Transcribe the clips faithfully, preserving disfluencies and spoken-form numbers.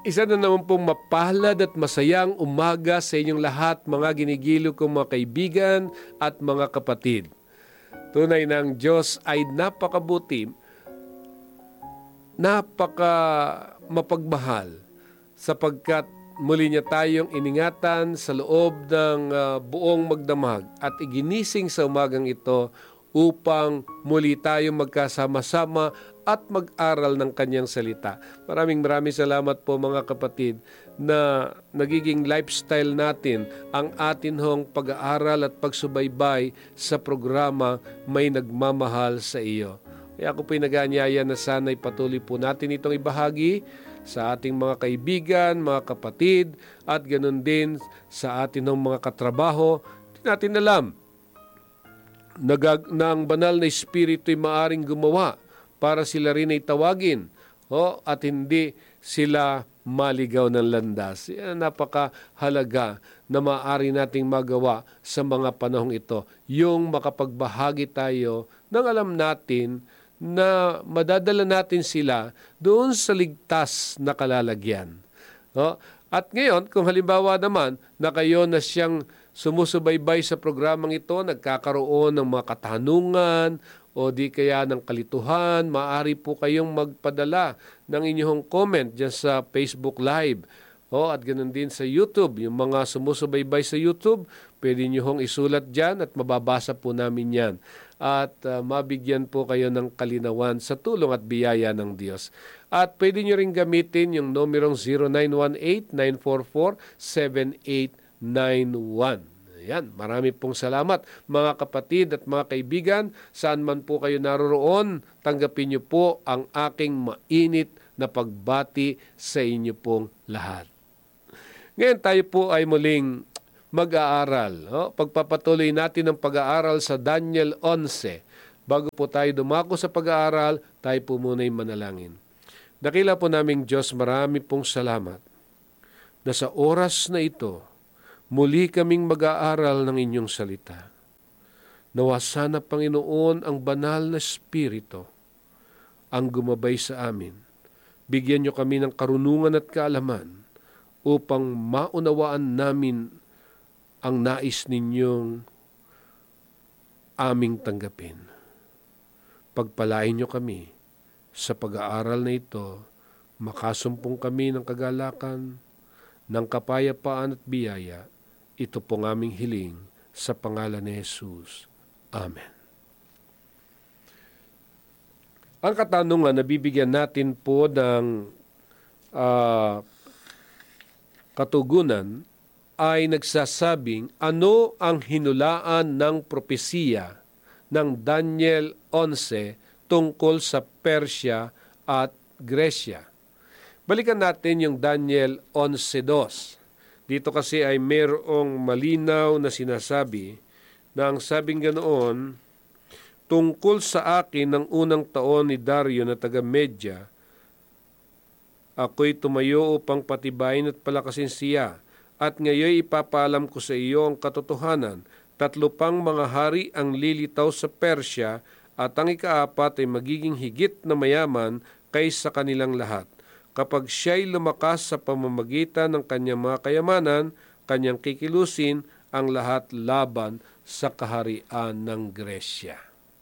Isa na naman pong mapalad at masayang umaga sa inyong lahat, mga ginigilo kong mga kaibigan at mga kapatid. Tunay ng Diyos ay napakabuti, napaka mapagmahal, sapagkat muli niya tayong iningatan sa loob ng uh, buong magdamag at iginising sa umagang ito upang muli tayong magkasama-sama at mag-aral ng kanyang salita. Maraming maraming salamat po mga kapatid na nagiging lifestyle natin ang atin hong pag-aaral at pagsubaybay sa programa May Nagmamahal sa Iyo. Kaya ako po'y nag-aanyaya na sana'y patuloy po natin itong ibahagi sa ating mga kaibigan, mga kapatid, at ganun din sa atin ng mga katrabaho. Hindi natin alam na, na ang banal na Espiritu ay maaring gumawa para sila rin ay tawagin o, at hindi sila maligaw ng landas. Yan, napakahalaga na maaari nating magawa sa mga panahong ito. Yung makapagbahagi tayo ng alam natin na madadala natin sila doon sa ligtas na kalalagyan. No? At ngayon, kung halimbawa naman na kayo na siyang sumusubaybay sa programang ito, nagkakaroon ng mga katanungan o di kaya ng kalituhan, maaari po kayong magpadala ng inyong comment dyan sa Facebook Live. O, at ganoon din sa YouTube. Yung mga sumusubaybay sa YouTube, pwede nyo hong isulat dyan at mababasa po namin yan. At uh, mabigyan po kayo ng kalinawan sa tulong at biyaya ng Diyos. At pwede nyo rin gamitin yung numerong zero nine one eight, nine four four, seven eight nine one. Ayan, marami pong salamat mga kapatid at mga kaibigan. Saan man po kayo naroroon, tanggapin nyo po ang aking mainit na pagbati sa inyo pong lahat. Ngayon tayo po ay muling mag-aaral. Oh, pagpapatuloy natin ang pag-aaral sa Daniel eleven. Bago po tayo dumako sa pag-aaral, tayo po muna'y manalangin. Dakila po naming Diyos, marami pong salamat na sa oras na ito, muli kaming mag-aaral ng inyong salita. Nawa sana, Panginoon, ang banal na Espiritu ang gumabay sa amin. Bigyan niyo kami ng karunungan at kaalaman upang maunawaan namin ang nais ninyong aming tanggapin. Pagpalain niyo kami sa pag-aaral na ito, makasumpong kami ng kagalakan, ng kapayapaan at biyaya. Ito pong aming hiling sa pangalan ni Jesus. Amen. Ang katanungan na bibigyan natin po ng uh, katugunan ay nagsasabing ano ang hinulaan ng propesiya ng Daniel eleven tungkol sa Persya at Gresya. Balikan natin yung Daniel eleven two. Dito kasi ay mayroong malinaw na sinasabi na ang sabing ganoon, tungkol sa akin ng unang taon ni Dario na taga-Medya, ako'y tumayo upang patibayin at palakasin siya, at ngayon ipapaalam ko sa iyo ang katotohanan. Tatlo pang mga hari ang lilitaw sa Persya, at ang ikaapat ay magiging higit na mayaman kaysa kanilang lahat. Kapag siya'y lumakas sa pamamagitan ng kanyang mga kayamanan, kanyang kikilusin ang lahat laban sa kaharian ng Gresya.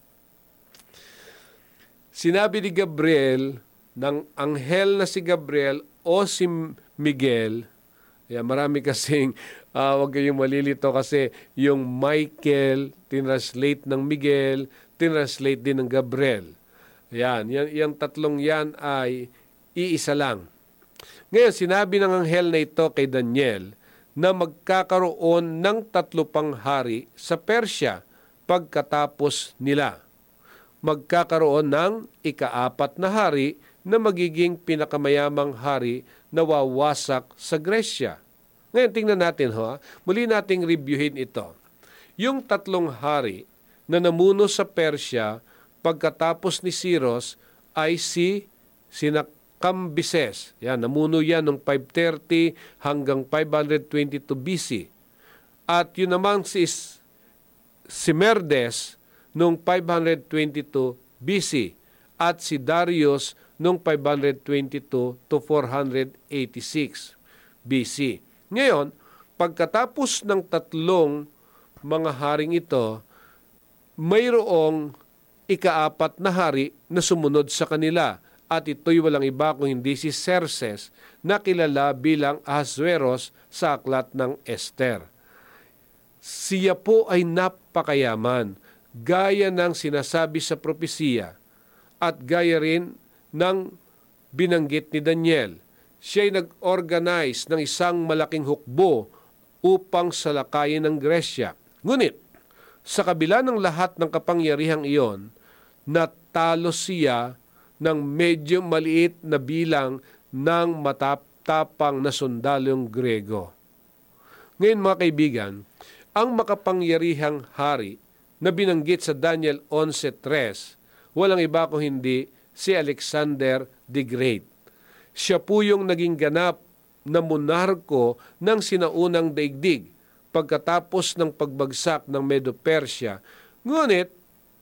Sinabi ni Gabriel, ng anghel na si Gabriel o si Miguel, yeah, marami kasing, uh, huwag kayong malilito kasi yung Michael, tinranslate ng Miguel, tinranslate din ng Gabriel. Yan, yan, yung tatlong yan ay iisa lang. Ngayon, sinabi ng anghel na ito kay Daniel na magkakaroon ng tatlo pang hari sa Persya pagkatapos nila. Magkakaroon ng ikaapat na hari na magiging pinakamayamang hari na wawasak sa Gresya. Ngayon, tingnan natin, ha? Muli nating reviewin ito. Yung tatlong hari na namuno sa Persya pagkatapos ni Cyrus ay si sina Cambyses. Yan, namuno yan noong five thirty hanggang five twenty-two B C. At yun namang si Simerdes noong five twenty-two B C. At si Darius noong five twenty-two to four eighty-six B C. Ngayon, pagkatapos ng tatlong mga haring ito, mayroong ikaapat na hari na sumunod sa kanila. At ito'y walang iba kung hindi si Xerxes na kilala bilang Ahasuerus sa aklat ng Esther. Siya po ay napakayaman, gaya ng sinasabi sa propesiya at gaya rin ng binanggit ni Daniel. Siya ay nag-organize ng isang malaking hukbo upang salakayin ng Gresya. Ngunit, sa kabila ng lahat ng kapangyarihang iyon, natalo siya ng medyo maliit na bilang ng matapang na sundalong Grego. Ngayon mga kaibigan, ang makapangyarihang hari na binanggit sa Daniel eleven three, walang iba kung hindi si Alexander the Great. Siya po yung naging ganap na monarko ng sinaunang daigdig pagkatapos ng pagbagsak ng Medo-Persia. Ngunit,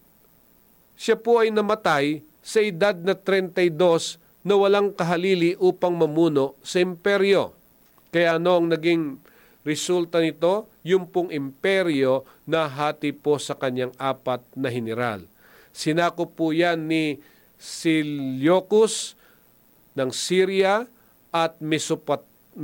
siya po ay namatay sa edad na thirty-two na walang kahalili upang mamuno sa imperyo. Kaya ano ang naging resulta nito? Yung pong imperyo na hati po sa kanyang apat na general. Sinakop po yan ni Seleucus ng Syria at Mesopat-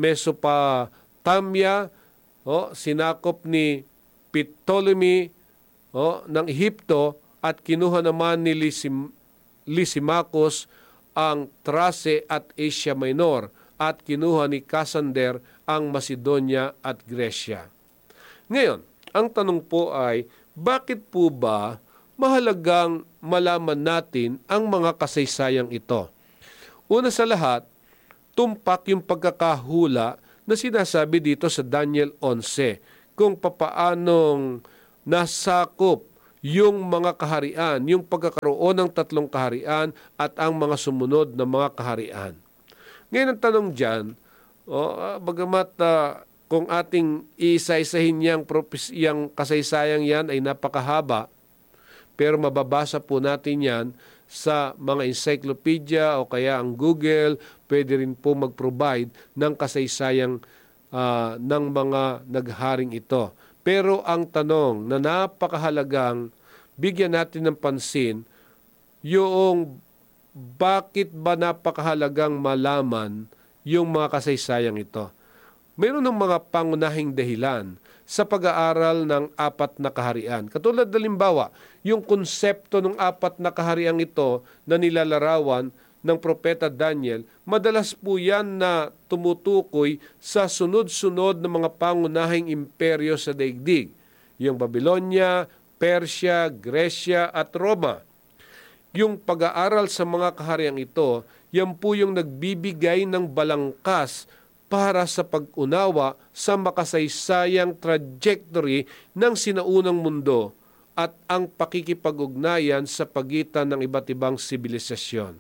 Mesopotamia, oh, sinakop ni Ptolemy oh, ng Ehipto at kinuha naman ni Lysim- Lysimachus ang Thrace at Asia Minor at kinuha ni Cassander ang Macedonia at Gresya. Ngayon, ang tanong po ay, bakit po ba mahalagang malaman natin ang mga kasaysayang ito? Una sa lahat, tumpak yung pagkakahula na sinasabi dito sa Daniel eleven kung papaanong nasakop yung mga kaharian, yung pagkakaroon ng tatlong kaharian at ang mga sumunod na mga kaharian. Ngayon ang tanong dyan, oh, bagamat uh, kung ating isa-isahin yang, yang kasaysayang yan ay napakahaba, pero mababasa po natin yan sa mga encyclopedia o kaya ang Google, pwede rin po mag-provide ng kasaysayang uh, ng mga nagharing ito. Pero ang tanong na napakahalagang bigyan natin ng pansin, yung bakit ba napakahalagang malaman yung mga kasaysayang ito? Mayroon ng mga pangunahing dahilan sa pag-aaral ng apat na kaharian. Katulad halimbawa, yung konsepto ng apat na kaharian ito na nilalarawan ng Propeta Daniel, madalas po yan na tumutukoy sa sunod-sunod na mga pangunahing imperyo sa daigdig. Yung Babylonia, Persia, Gresya at Roma. Yung pag-aaral sa mga kahariang ito, yan po yung nagbibigay ng balangkas para sa pag-unawa sa makasaysayang trajectory ng sinaunang mundo at ang pakikipag-ugnayan sa pagitan ng iba't ibang sibilisasyon.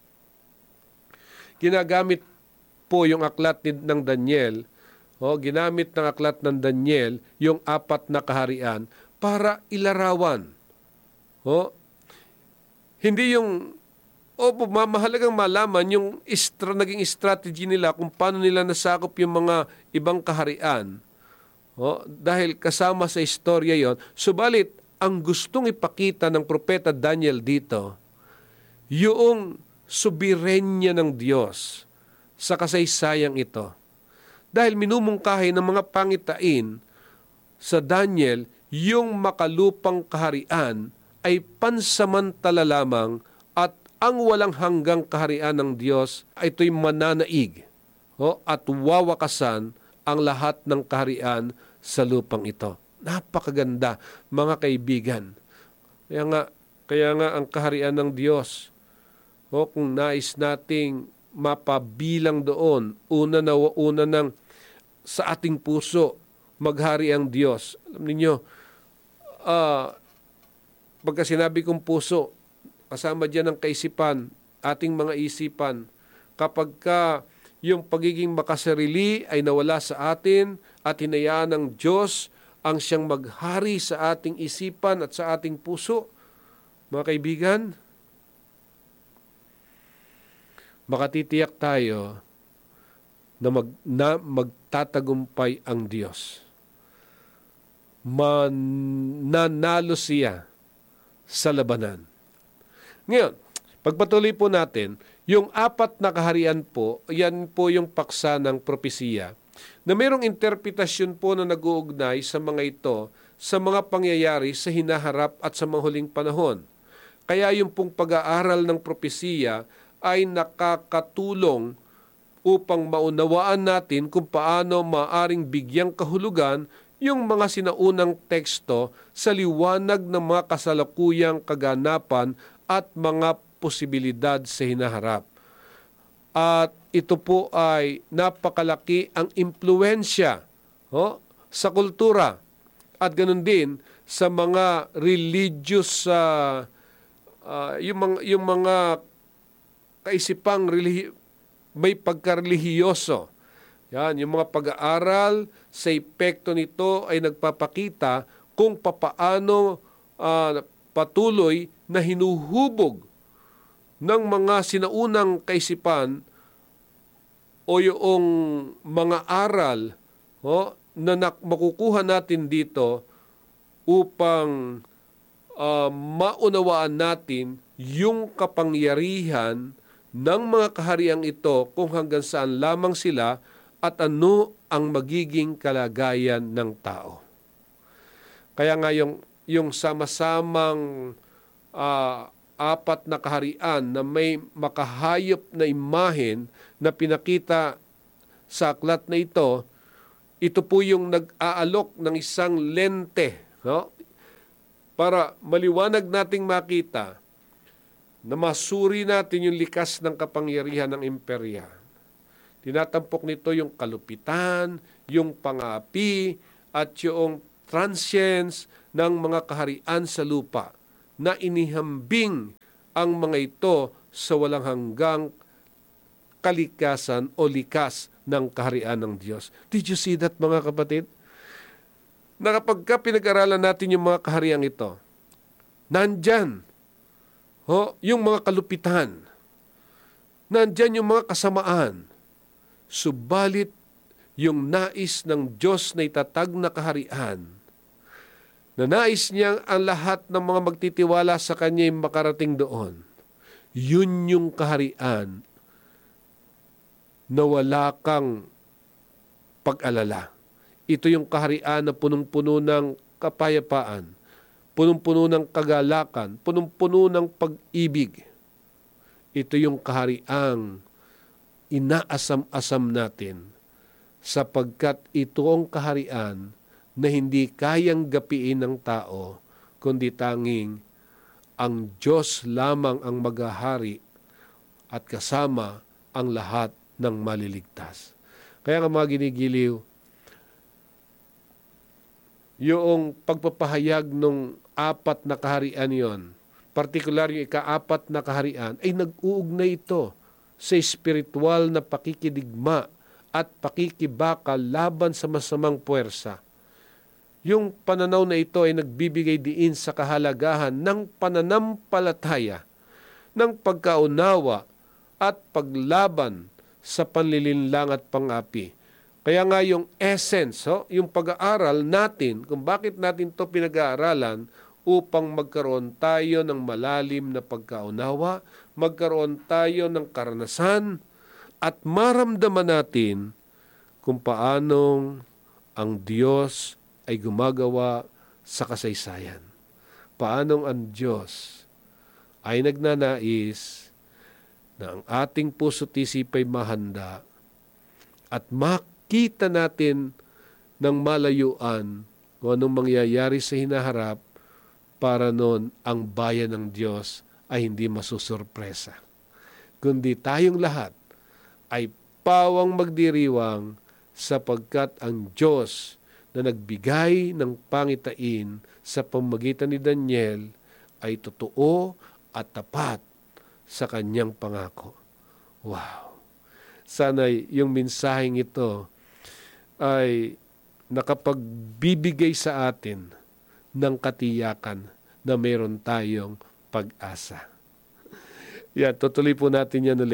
Ginagamit po yung aklat ng Daniel, o ginamit ng aklat ng Daniel yung apat na kaharian para ilarawan. O, hindi yung o mahalagang malaman yung istra, naging strategy nila kung paano nila nasakop yung mga ibang kaharian. O, dahil kasama sa istorya yon. Subalit, ang gustong ipakita ng propeta Daniel dito, yung soberenya ng Diyos sa kasaysayang ito. Dahil minumungkahi ng mga pangitain sa Daniel, yung makalupang kaharian ay pansamantala lamang at ang walang hanggang kaharian ng Diyos ay ito'y mananaig o, at wawakasan ang lahat ng kaharian sa lupang ito. Napakaganda, mga kaibigan. Kaya nga, kaya nga ang kaharian ng Diyos, o kung nais nating mapabilang doon, una na una ng sa ating puso, maghari ang Diyos. Alam niyo, uh, pagka sinabi kong puso, kasama dyan ang kaisipan, ating mga isipan. Kapag ka yung pagiging makasarili ay nawala sa atin at hinayaan ng Diyos ang siyang maghari sa ating isipan at sa ating puso, mga kaibigan, makatitiyak tayo na, mag, na magtatagumpay ang Diyos. Mananalo siya sa labanan. Ngayon, pagpatuloy po natin, yung apat na kaharian po, yan po yung paksa ng propesiya na mayroong interpretasyon po na nag-uugnay sa mga ito sa mga pangyayari sa hinaharap at sa mga huling panahon. Kaya yung pong pag-aaral ng propesiya ay nakakatulong upang maunawaan natin kung paano maaring bigyang kahulugan yung mga sinaunang teksto sa liwanag ng mga kasalukuyang kaganapan at mga posibilidad sa hinaharap. At ito po ay napakalaki ang impluensya oh, sa kultura at ganun din sa mga religious uh, uh, yung mga yung mga kaisipang religi- may pagkarelihiyoso. Yan, yung mga pag-aaral sa epekto nito ay nagpapakita kung papaano uh, patuloy na hinuhubog ng mga sinaunang kaisipan o yung mga aral oh, na makukuha natin dito upang uh, maunawaan natin yung kapangyarihan ng mga kahariang ito kung hanggang saan lamang sila at ano ang magiging kalagayan ng tao. Kaya nga yung, yung sama-samang uh, apat na kaharian na may makahayop na imahen na pinakita sa aklat na ito, ito po yung nag-aalok ng isang lente, no? Para maliwanag nating makita na masuri natin yung likas ng kapangyarihan ng imperya. Tinatampok nito yung kalupitan, yung pangapi, at yung transience ng mga kaharian sa lupa na inihambing ang mga ito sa walang hanggang kalikasan o likas ng kaharian ng Diyos. Did you see that, mga kapatid? Na kapag ka pinag-aralan natin yung mga kahariang ito, nandyan ho, yung mga kalupitan, nandyan yung mga kasamaan, subalit yung nais ng Diyos na itatag na kaharian, na nais niyang ang lahat ng mga magtitiwala sa Kanya ay makarating doon. Yun yung kaharian na wala kang pag-alala. Ito yung kaharian na punong-puno ng kapayapaan, punong-puno ng kagalakan, punong-puno ng pag-ibig. Ito yung kahariang inaasam-asam natin sapagkat ito ang kaharian na hindi kayang gapiin ng tao, kundi tanging ang Diyos lamang ang maghahari at kasama ang lahat ng maliligtas. Kaya nga mga ginigiliw, yung pagpapahayag ng apat na kaharian yon, partikular yung ika-apat na kaharian, ay nag-uugnay ito sa espiritual na pakikidigma at pakikibaka laban sa masamang puwersa. Yung pananaw na ito ay nagbibigay diin sa kahalagahan ng pananampalataya, ng pagkaunawa at paglaban sa panlilinlang at pangapi. Kaya nga yung essence, oh, yung pag-aaral natin, kung bakit natin ito pinag-aaralan, upang magkaroon tayo ng malalim na pagkaunawa, magkaroon tayo ng karanasan, at maramdaman natin kung paanong ang Diyos ay gumagawa sa kasaysayan. Paanong ang Diyos ay nagnanais na ang ating puso't isip ay mahanda at makita natin ng malayuan kung anong mangyayari sa hinaharap para noon ang bayan ng Diyos ay hindi masusurpresa. Kundi tayong lahat ay pawang magdiriwang sapagkat ang Diyos na nagbigay ng pangitain sa pamamagitan ni Daniel ay totoo at tapat sa kanyang pangako. Wow! Sana yung mensaheng ito ay nakapagbibigay sa atin ng katiyakan na meron tayong pag-asa. Yan, tutuloy po natin yan uli.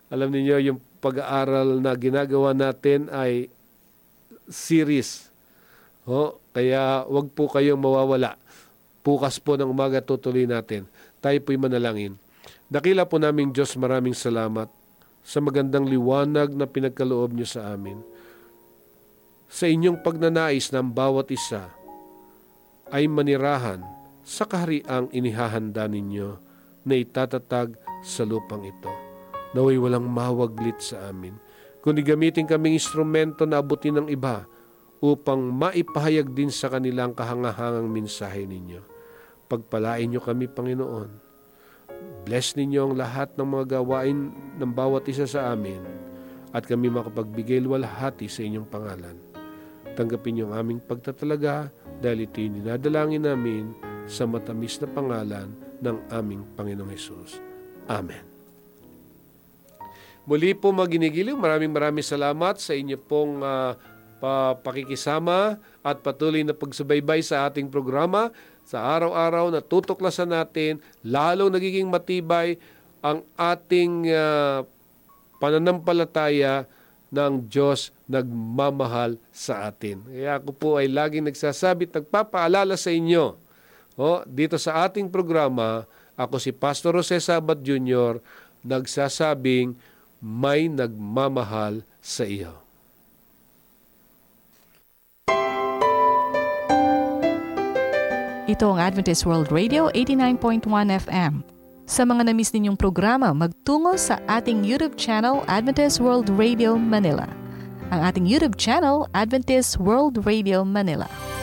Alam niyo yung pag-aaral na ginagawa natin ay series. Oh, kaya wag po kayong mawawala. Bukas po ng umaga tutuloy natin. Tayo po'y manalangin. Dakila po naming Diyos, maraming salamat sa magandang liwanag na pinagkaloob niyo sa amin. Sa inyong pagnanais ng bawat isa ay manirahan sa kahariang inihahanda ninyo na itatatag sa lupang ito. Naway walang mawaglit sa amin, kundi gamitin kaming instrumento na abutin ng iba upang maipahayag din sa kanilang kahangahangang mensahe ninyo. Pagpalain niyo kami, Panginoon. Bless ninyo ang lahat ng mga gawain ng bawat isa sa amin at kami makapagbigay luwalhati sa inyong pangalan. Tanggapin niyo ang aming pagtatalaga dahil ito'y dinadalangin namin sa matamis na pangalan ng aming Panginoong Hesus. Amen. Muli po maginigiliw, maraming maraming salamat sa inyo pong uh, pakikisama at patuloy na pagsubaybay sa ating programa. Sa araw-araw na tutuklasan natin, lalong nagiging matibay ang ating uh, pananampalataya ng Diyos nagmamahal sa atin. Kaya ako po ay laging nagsasabi at nagpapaalala sa inyo. Oh, dito sa ating programa, ako si Pastor Jose Sabat Junior, nagsasabing may nagmamahal sa iyo. Ito ang Adventist World Radio eighty-nine point one F M. Sa mga na-miss ninyong programa, magtungo sa ating YouTube channel Adventist World Radio Manila. Ang ating YouTube channel, Adventist World Radio Manila.